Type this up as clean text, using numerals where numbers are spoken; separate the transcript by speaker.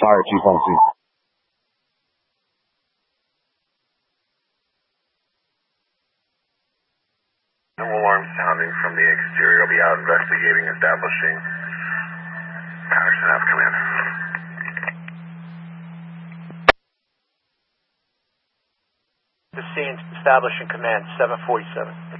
Speaker 1: Fire Chief on scene.
Speaker 2: No alarm sounding from the exterior. I'll be out investigating, establishing. Patterson Ave, command.
Speaker 3: The scene, establishing command, 747.